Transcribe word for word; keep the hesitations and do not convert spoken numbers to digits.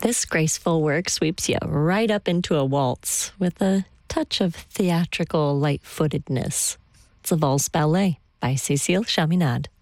This graceful work sweeps you right up into a waltz with a touch of theatrical light-footedness. It's a valse ballet by Cécile Chaminade.